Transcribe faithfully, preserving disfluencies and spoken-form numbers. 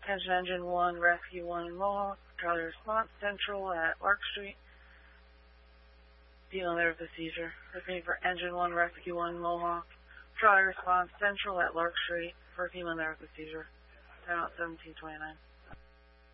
Attention Engine one, Rescue one in Mohawk. Charlie Response Central at Lark Street. Female there with a seizure. Repeating for Engine one, Rescue one in Mohawk. Charlie Response Central at Lark Street for a female there with a seizure. Time out seventeen twenty-nine.